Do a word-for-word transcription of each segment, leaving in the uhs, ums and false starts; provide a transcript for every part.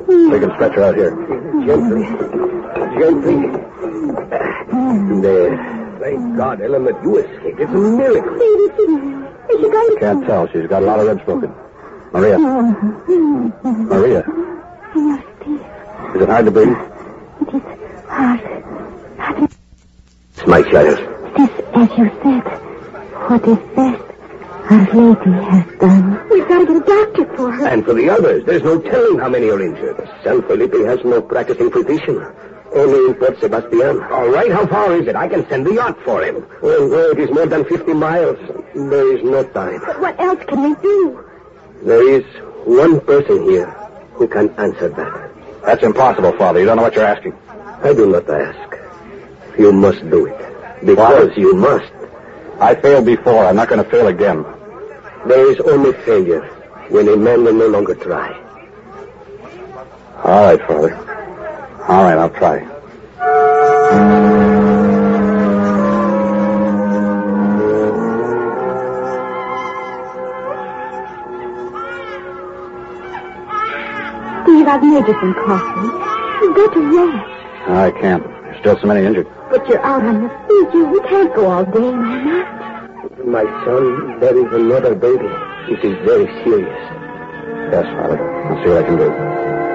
Take and stretch her out here. Gently. Gently. There. Thank God, Ellen, that you escaped. It's a miracle. Is she going to... Can't tell. She's got a lot of ribs broken. Maria. Maria. Senor Steve. Is it hard to breathe? It is hard. Hard. It's my child. This, as you said, what is best Our Lady has done. We've got to get a doctor for her. And for the others, there's no telling how many are injured. San Felipe has no practicing physician. Only in Port Sebastian. All right, how far is it? I can send the yacht for him. Well, well, it is more than fifty miles. There is no time. But what else can we do? There is one person here who can answer that. That's impossible, Father. You don't know what you're asking. I do not ask. You must do it. Because Father, you must. I failed before. I'm not going to fail again. There is only failure when a man will no longer try. All right, Father. All right, I'll try. Steve, I've made you some coffee. You've got to rest. I can't. There's still so many injured. But you're out on the street. You, we can't go all day and all night. My son, there is another baby. It is very serious. Yes, Father. I'll see what I can do.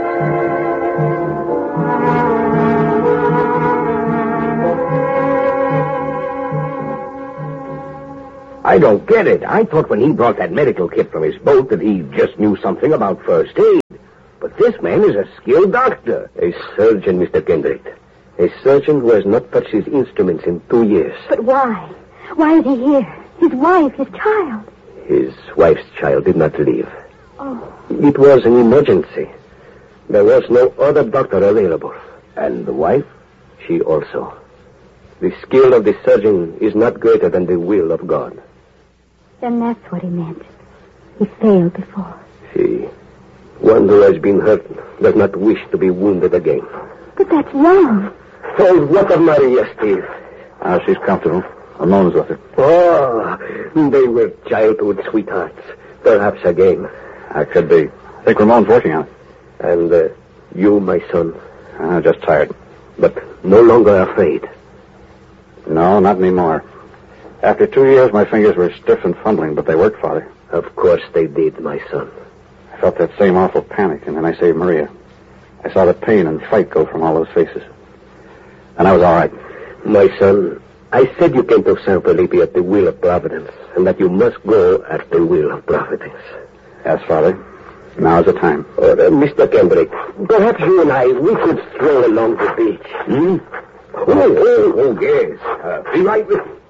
I don't get it. I thought when he brought that medical kit from his boat that he just knew something about first aid. But this man is a skilled doctor. A surgeon, Mister Kendrick. A surgeon who has not touched his instruments in two years. But why? Why is he here? His wife, his child. His wife's child did not live. Oh. It was an emergency. There was no other doctor available. And the wife, she also. The skill of the surgeon is not greater than the will of God. Then that's what he meant. He failed before. See, one who has been hurt does not wish to be wounded again. But that's wrong. So what of Maria, Steve? Ah, she's comfortable. Ramon's with her. Oh, they were childhood sweethearts. Perhaps again. That could be. I think Ramon's working on it. And uh, you, my son? I'm just tired. But no longer afraid. No, not anymore. After two years, my fingers were stiff and fumbling, but they worked, Father. Of course they did, my son. I felt that same awful panic, and then I saved Maria. I saw the pain and fright go from all those faces. And I was all right. My son, I said you came to San Felipe at the will of Providence, and that you must go at the will of Providence. Yes, Father. Now's the time. Uh, uh, Mister Kendrick, perhaps you and I, we could stroll along the beach. Hmm? Oh, oh, oh, yes. Uh, be right with you.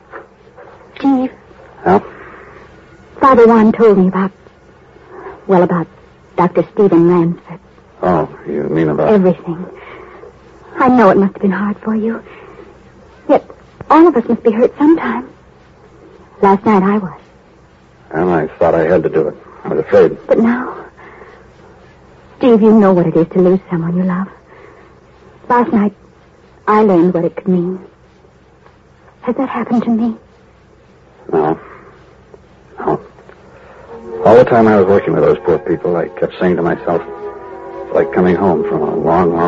Steve. Huh? Father Juan told me about, well, about Doctor Stephen Ramsford. Oh, you mean about... Everything. I know it must have been hard for you. Yet, all of us must be hurt sometime. Last night I was. And I thought I had to do it. I was afraid. But now... Steve, you know what it is to lose someone you love. Last night, I learned what it could mean. Has that happened to me? No. No. All the time I was working with those poor people, I kept saying to myself, it's like coming home from a long, long